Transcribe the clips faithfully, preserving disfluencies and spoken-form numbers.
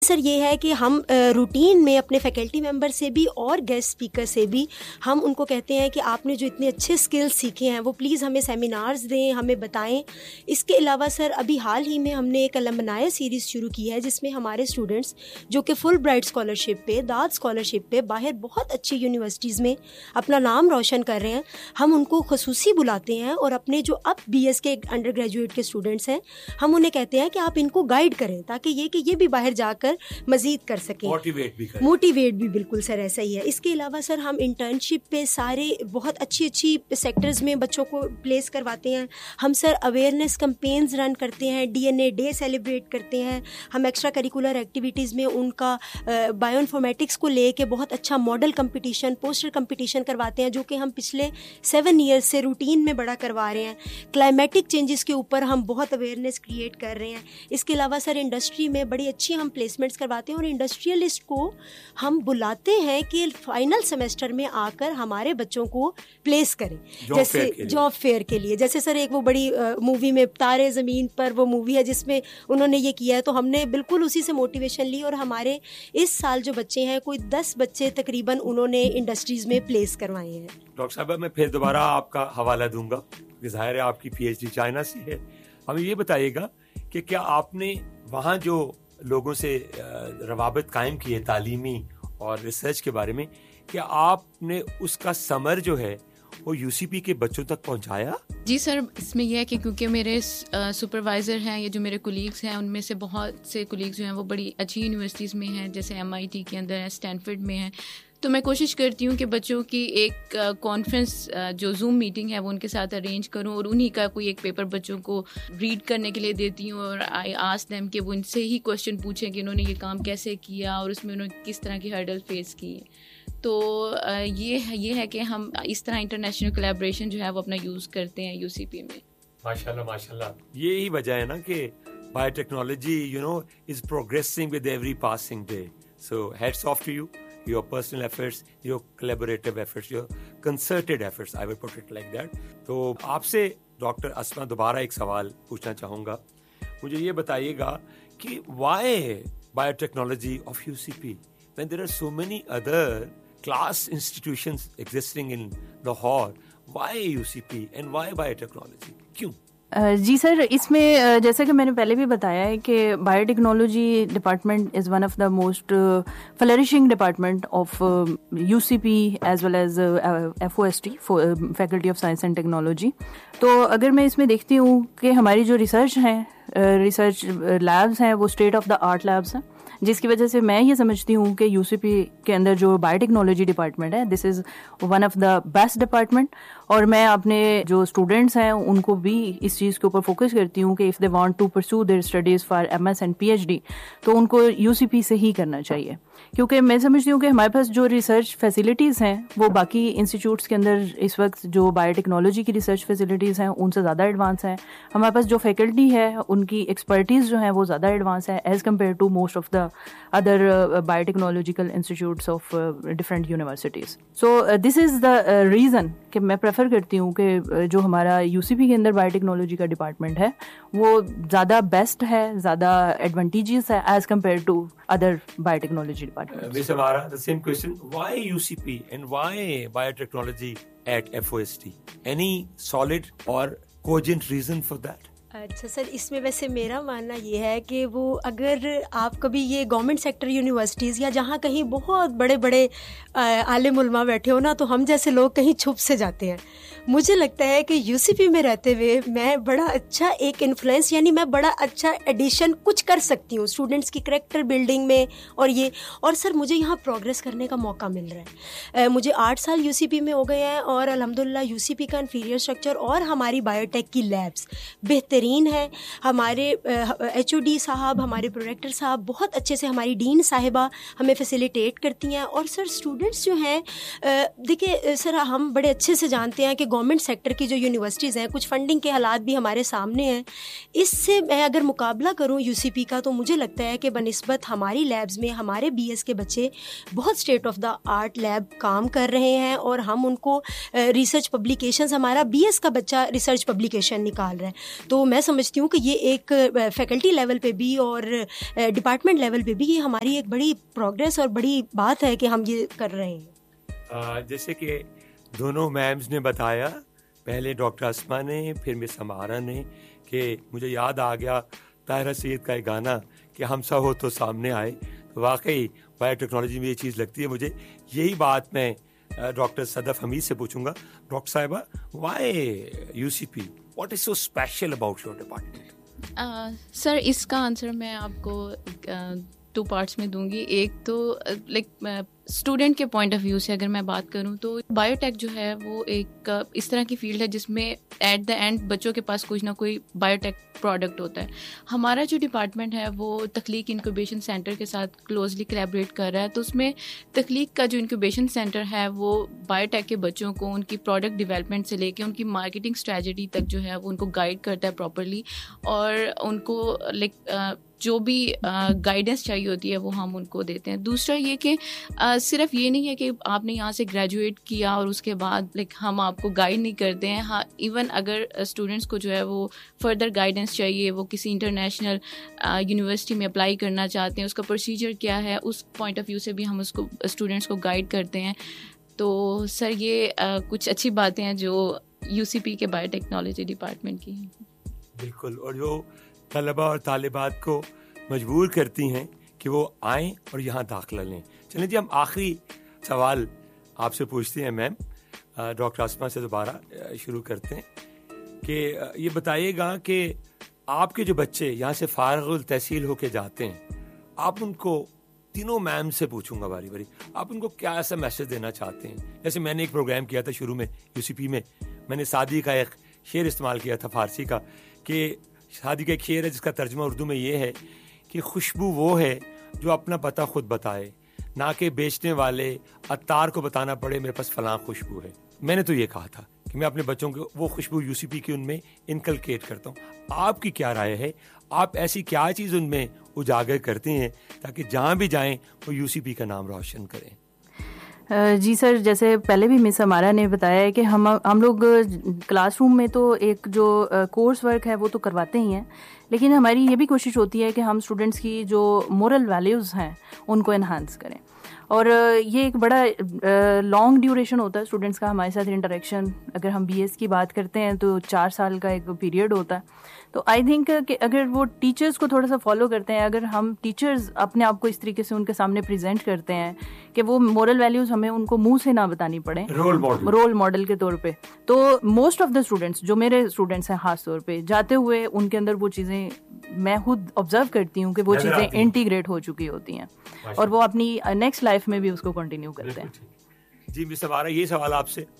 سر یہ ہے کہ ہم روٹین میں اپنے فیکلٹی ممبر سے بھی اور گیسٹ اسپیکر سے بھی ہم ان کو کہتے ہیں کہ آپ نے جو اتنے اچھے اسکلز سیکھے ہیں وہ پلیز ہمیں سیمینارز دیں, ہمیں بتائیں. اس کے علاوہ سر ابھی حال ہی میں ہم نے ایک المنائے سیریز شروع کی ہے جس میں ہمارے اسٹوڈنٹس جو کہ فل برائٹ اسکالرشپ پہ, داد اسکالرشپ پہ باہر بہت اچھی یونیورسٹیز میں اپنا نام روشن کر رہے ہیں, ہم ان کو خصوصی بلاتے ہیں اور اپنے جو اب بی ایس کے انڈر گریجویٹ کے اسٹوڈنٹس ہیں ہم انہیں کہتے ہیں کہ آپ ان کو گائیڈ کریں تاکہ یہ کہ یہ بھی باہر جا کر مزید کر سکیں, موٹیویٹ بھی کریں. موٹیویٹ بھی بالکل سر ایسا ہی ہے. اس کے علاوہ سر ہم انٹرنشپ پہ سارے بہت اچھی اچھی سیکٹرز میں بچوں کو پلیس کرواتے ہیں. ہم سر اویئرنیس کمپینز رن کرتے ہیں, D N a day celebrate کرتے ہیں. ہم ایکسٹرا کریکولر ایکٹیویٹیز میں ان کا بائیو انفارمیٹکس کو لے کے بہت اچھا ماڈل کمپٹیشن, پوسٹر کمپٹیشن کرواتے ہیں جو کہ ہم پچھلے سیون ایئرس سے روٹین میں بڑا کروا رہے ہیں. کلائمیٹک چینجز کے اوپر ہم بہت اویئرنیس کریٹ کر رہے ہیں. اس کے علاوہ سر انڈسٹری میں بڑی اچھی ہم پلیسمنٹس کرواتے ہیں اور انڈسٹریلسٹ کو ہم بلاتے ہیں کہ فائنل سیمسٹر میں آ کر ہمارے بچوں کو پلیس کریں, جیسے جاب فیئر کے لیے. جیسے سر ایک وہ بڑی مووی میں تارے زمین پر وہ مووی ہے جس میں انہوں نے یہ کیا ہے, تو ہم نے بالکل اسی سے موٹیویشن لی اور ہمارے اس سال جو بچے ہیں کوئی دس بچے تقریباً انہوں نے انڈسٹریز میں پلیس کروائے ہیں. ڈاکٹر صاحبہ میں پھر دوبارہ آپ کا حوالہ دوں گا, ظاہر ہے آپ کی پی ایچ ڈی چائنا سے ہے. ہمیں یہ بتائیے گا کہ کیا آپ نے وہاں جو لوگوں سے روابط قائم کیے تعلیمی اور ریسرچ کے بارے میں, کیا آپ نے اس کا ثمر جو ہے وہ یو سی پی کے بچوں تک پہنچایا؟ جی سر, اس میں یہ ہے کہ کیونکہ میرے سپروائزر ہیں یا جو میرے کولیگس ہیں ان میں سے بہت سے کولیگس جو ہیں وہ بڑی اچھی یونیورسٹیز میں ہیں, جیسے ایم آئی ٹی کے اندر ہے, اسٹینفورڈ میں ہیں. تو میں کوشش کرتی ہوں کہ بچوں کی ایک کانفرنس جو زوم میٹنگ ہے وہ ان کے ساتھ ارینج کروں اور انہی کا کوئی ایک پیپر بچوں کو ریڈ کرنے کے لیے دیتی ہوں اور آئی آسک دیم کہ وہ ان سے ہی کوشچن پوچھیں کہ انہوں نے یہ کام کیسے کیا اور اس میں انہوں نے کس طرح کی ہرڈل فیس کی. تو یہ یہ ہے کہ ہم اس طرح انٹرنیشنل کولیبریشن جو ہے وہ اپنا یوز کرتے ہیں یو سی پی میں. ماشاء اللہ ماشاء اللہ, یہی وجہ ہے نا کہ bio technology you know is progressing with every passing day. So hats of two you, your personal efforts, your collaborative efforts, your concerted efforts, I will put it like that. تو آپ سے ڈاکٹر اسما دوبارہ ایک سوال پوچھنا چاہوں گا. مجھے یہ بتائیے گا کہ why biotechnology of U C P when there are so many other class institutions existing in Lahore, why U C P and why biotechnology? کیوں؟ جی سر, اس میں جیسا کہ میں نے پہلے بھی بتایا ہے کہ bio technology department is one of the most flourishing department of you C P as well as F O S T, faculty of science and technology. تو اگر میں اس میں دیکھتی ہوں کہ ہماری جو ریسرچ ہیں, ریسرچ لیبس ہیں وہ state of the art labs ہیں, جس کی وجہ سے میں یہ سمجھتی ہوں کہ یو سی پی کے اندر جو بایو ٹیکنالوجی ڈپارٹمنٹ ہے دس is one of the best department. اور میں اپنے جو اسٹوڈینٹس ہیں ان کو بھی اس چیز کے اوپر فوکس کرتی ہوں کہ if they want to pursue their studies for M S and P H D تو ان کو یو سی پی سے ہی کرنا چاہیے, کیونکہ میں سمجھتی ہوں کہ ہمارے پاس جو ریسرچ فیسلٹیز ہیں وہ باقی انسٹیٹیوٹس کے اندر اس وقت جو بایو ٹیکنالوجی کی ریسرچ فیسلٹیز ہیں ان سے زیادہ ایڈوانس ہیں. ہمارے پاس جو فیکلٹی ہے ان کی ایکسپرٹیز جو ہیں وہ زیادہ ایڈوانس ہے as compare to most of the other bio technological institutes of different universities. So this is the reason کہ میں پریفر کرتی ہوں کہ جو ہمارا یو سی پی کے اندر بایو ٹیکنالوجی کا ڈپارٹمنٹ ہے وہ زیادہ بیسٹ ہے, زیادہ ایڈوانٹیجز ہے as compare to other bio technology department. Miz Amara, the same question. Why U C P and why biotechnology at F O S T? Any solid or cogent reason for that? اچھا سر, اس میں ویسے میرا ماننا یہ ہے کہ وہ اگر آپ کبھی یہ گورنمنٹ سیکٹر یونیورسٹیز یا جہاں کہیں بہت بڑے بڑے عالم علماء بیٹھے ہو نا, تو ہم جیسے لوگ کہیں چھپ سے جاتے ہیں. مجھے لگتا ہے کہ یو سی پی میں رہتے ہوئے میں بڑا اچھا ایک انفلوئنس, یعنی میں بڑا اچھا ایڈیشن کچھ کر سکتی ہوں اسٹوڈنٹس کی کریکٹر بلڈنگ میں. اور یہ اور سر مجھے یہاں پروگریس کرنے کا موقع مل رہا ہے. مجھے آٹھ سال یو سی پی میں ہو گئے ہیں اور الحمدللہ یو سی پی کا انفیریئر اسٹرکچر اور ہماری بایوٹیک کی لیبس بہترین ہے. ہمارے ایچ او ڈی صاحب, ہمارے پروریکٹر صاحب بہت اچھے سے, ہماری ڈین صاحبہ ہمیں فیسیلیٹیٹ کرتی ہیں. اور سر اسٹوڈنٹس جو ہیں, دیکھیے سر ہم بڑے اچھے سے جانتے ہیں کہ گورنمنٹ سیکٹر کی جو یونیورسٹیز ہیں کچھ فنڈنگ کے حالات بھی ہمارے سامنے ہیں. اس سے میں اگر مقابلہ کروں یو سی پی کا تو مجھے لگتا ہے کہ بنسبت ہماری لیبز میں ہمارے بی ایس کے بچے بہت state of the art lab کام کر رہے ہیں اور ہم ان کو ریسرچ پبلیکیشنز, ہمارا بی ایس کا بچہ ریسرچ پبلیکیشن نکال رہا ہے. تو میں سمجھتی ہوں کہ یہ ایک فیکلٹی لیول پہ بھی اور ڈپارٹمنٹ لیول پہ بھی یہ ہماری ایک بڑی پروگریس اور بڑی بات ہے کہ ہم یہ کر رہے ہیں. جیسے کہ دونوں میمز نے بتایا, پہلے ڈاکٹر اسما نے, پھر مس ہمارا نے, کہ مجھے یاد آ گیا طاہرہ سید کا ایک گانا کہ ہم سا ہو تو سامنے آئے. تو واقعی بایو ٹیکنالوجی میں یہ چیز لگتی ہے مجھے. یہی بات میں ڈاکٹر صدف حمید سے پوچھوں گا. ڈاکٹر صاحبہ, why you C P, what is so special about your department? سر اس کا آنسر میں آپ کو ٹو پارٹس میں دوں گی. ایک تو لائک اسٹوڈنٹ کے پوائنٹ آف ویو سے اگر میں بات کروں تو بایو ٹیک جو ہے وہ ایک اس طرح کی فیلڈ ہے جس میں ایٹ دا اینڈ بچوں کے پاس کچھ نہ کوئی بایو ٹیک پروڈکٹ ہوتا ہے. ہمارا جو ڈپارٹمنٹ ہے وہ تخلیق انکوبیشن سینٹر کے ساتھ کلوزلی کلیبریٹ کر رہا ہے. تو اس میں تخلیق کا جو انکوبیشن سینٹر ہے وہ بایو ٹیک کے بچوں کو ان کی پروڈکٹ ڈیولپمنٹ سے لے کے ان کی مارکیٹنگ اسٹریٹجی تک جو ہے وہ ان کو گائیڈ کرتا ہے پراپرلی, اور ان کو لائک جو بھی گائیڈنس چاہیے ہوتی ہے وہ ہم ان کو دیتے ہیں. دوسرا یہ کہ صرف یہ نہیں ہے کہ آپ نے یہاں سے گریجویٹ کیا اور اس کے بعد لائک ہم آپ کو گائیڈ نہیں کرتے ہیں. ہاں, ایون اگر اسٹوڈنٹس کو جو ہے وہ فردر گائیڈنس چاہیے, وہ کسی انٹرنیشنل یونیورسٹی میں اپلائی کرنا چاہتے ہیں, اس کا پروسیجر کیا ہے, اس پوائنٹ آف ویو سے بھی ہم اس کو اسٹوڈنٹس کو گائیڈ کرتے ہیں. تو سر یہ کچھ اچھی باتیں ہیں جو یو سی پی کے بایو ٹیکنالوجی ڈپارٹمنٹ کی ہیں. بالکل, اور جو طلباء اور طالبات کو مجبور کرتی ہیں کہ وہ آئیں اور یہاں داخلہ لیں. چلیں جی, ہم آخری سوال آپ سے پوچھتے ہیں میم. ڈاکٹر اسما سے دوبارہ شروع کرتے ہیں کہ یہ بتائیے گا کہ آپ کے جو بچے یہاں سے فارغ التحصیل ہو کے جاتے ہیں, آپ ان کو, تینوں میم سے پوچھوں گا باری باری, آپ ان کو کیا ایسا میسج دینا چاہتے ہیں؟ جیسے میں نے ایک پروگرام کیا تھا شروع میں یو سی پی میں, میں نے سعدی کا ایک شعر استعمال کیا تھا فارسی کا, کہ شادی کا ایک شعر ہے جس کا ترجمہ اردو میں یہ ہے کہ خوشبو وہ ہے جو اپنا پتہ خود بتائے, نہ کہ بیچنے والے عطار کو بتانا پڑے میرے پاس فلاں خوشبو ہے. میں نے تو یہ کہا تھا کہ میں اپنے بچوں کو وہ خوشبو یو سی پی کی ان میں انکلکیٹ کرتا ہوں. آپ کی کیا رائے ہے؟ آپ ایسی کیا چیز ان میں اجاگر کرتے ہیں تاکہ جہاں بھی جائیں وہ یو سی پی کا نام روشن کریں؟ جی سر, جیسے پہلے بھی مس ہمارا نے بتایا ہے کہ ہم ہم لوگ کلاس روم میں تو ایک جو کورس ورک ہے وہ تو کرواتے ہی ہیں, لیکن ہماری یہ بھی کوشش ہوتی ہے کہ ہم اسٹوڈنٹس کی جو مورل ویلیوز ہیں ان کو انہانس کریں. اور یہ ایک بڑا لانگ ڈیوریشن ہوتا ہے اسٹوڈنٹس کا ہمارے ساتھ انٹریکشن. اگر ہم بی ایس کی بات کرتے ہیں تو چار سال کا ایک پیریڈ ہوتا ہے. تو آئی تھنک کہ اگر وہ ٹیچرز کو تھوڑا سا فالو کرتے ہیں, اگر ہم ٹیچرز اپنے آپ کو اس طریقے سے ان کے سامنے پریزنٹ کرتے ہیں کہ وہ مورل ویلیوز ہمیں ان کو منہ سے نہ بتانی پڑیں, رول ماڈل رول ماڈل کے طور پہ, تو موسٹ آف دا اسٹوڈنٹس جو میرے اسٹوڈنٹس ہیں خاص طور پہ جاتے ہوئے ان کے اندر وہ چیزیں میں خود آبزرو کرتی ہوں کہ وہ چیزیں انٹیگریٹ ہو چکی ہوتی ہیں اور وہ اپنی نیکسٹ لائف میں بھی اس کو کنٹینیو کرتے ہیں. جی مس ہمارا یہ سوال آپ سے.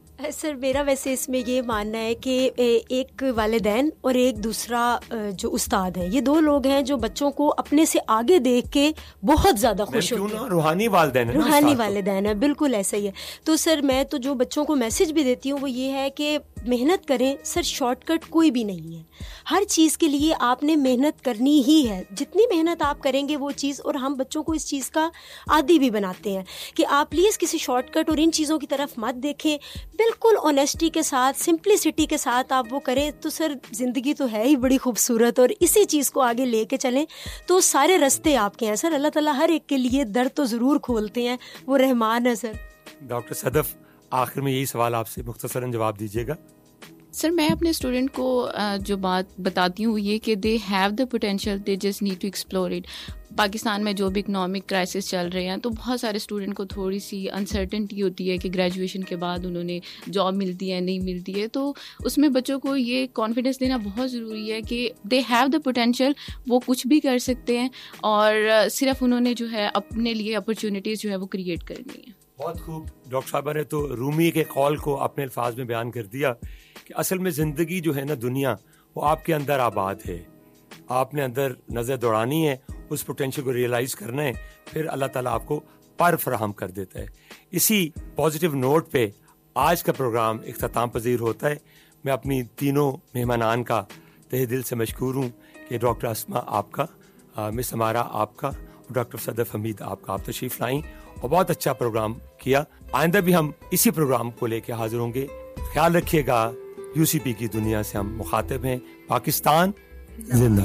سر میرا ویسے اس میں یہ ماننا ہے کہ ایک والدین اور ایک دوسرا جو استاد ہے, یہ دو لوگ ہیں جو بچوں کو اپنے سے آگے دیکھ کے بہت زیادہ خوش ہوتے ہیں. روحانی والدین ہیں, روحانی والدین ہیں, بالکل ایسا ہی ہے. تو سر میں تو جو بچوں کو میسج بھی دیتی ہوں وہ یہ ہے کہ محنت کریں. سر شارٹ کٹ کوئی بھی نہیں ہے, ہر چیز کے لیے آپ نے محنت کرنی ہی ہے. جتنی محنت آپ کریں گے وہ چیز, اور ہم بچوں کو اس چیز کا عادی بھی بناتے ہیں کہ آپ پلیز کسی شارٹ کٹ اور ان چیزوں کی طرف مت دیکھیں. بالکل آنیسٹی کے ساتھ, سمپلسٹی کے ساتھ آپ وہ کریں تو سر زندگی تو ہے ہی بڑی خوبصورت, اور اسی چیز کو آگے لے کے چلیں تو سارے رستے آپ کے ہیں. سر اللہ تعالیٰ ہر ایک کے لیے در تو ضرور کھولتے ہیں, وہ رحمان ہے. سر ڈاکٹر صدف, آخر میں یہی سوال آپ سے مختصراً جواب دیجیے گا. سر میں اپنے اسٹوڈنٹ کو جو بات بتاتی ہوں وہ یہ کہ they have the potential, they just need to explore it. Pakistan میں جو بھی اکنامک کرائسس چل رہے ہیں تو بہت سارے اسٹوڈنٹ کو تھوڑی سی انسرٹنٹی ہوتی ہے کہ گریجویشن کے بعد انہوں نے جاب ملتی ہے نہیں ملتی ہے. تو اس میں بچوں کو یہ کانفیڈنس دینا بہت ضروری ہے کہ دے ہیو دا پوٹینشیل, وہ کچھ بھی کر سکتے ہیں, اور صرف انہوں نے جو ہے اپنے لیے اپرچونیٹیز جو ہے وہ کریٹ کرنی ہے. بہت خوب. ڈاکٹر صاحبہ نے تو رومی کے قول کو اپنے الفاظ میں بیان کر دیا کہ اصل میں زندگی جو ہے نا, دنیا, وہ آپ کے اندر آباد ہے. آپ نے اندر نظر دوڑانی ہے, اس پوٹینشیل کو ریئلائز کرنا ہے, پھر اللہ تعالیٰ آپ کو پر فراہم کر دیتا ہے. اسی پازیٹیو نوٹ پہ آج کا پروگرام اختتام پذیر ہوتا ہے. میں اپنی تینوں مہمانان کا تہ دل سے مشکور ہوں کہ ڈاکٹر اسما آپ کا, مس ہمارا آپ کا, اور ڈاکٹر صدف حمید آپ کا. آپ تشریف لائیں اور بہت اچھا پروگرام کیا. آئندہ بھی ہم اسی پروگرام کو لے کے حاضر ہوں گے. خیال رکھیے گا. یو سی پی کی دنیا سے ہم مخاطب ہیں. پاکستان زندہ.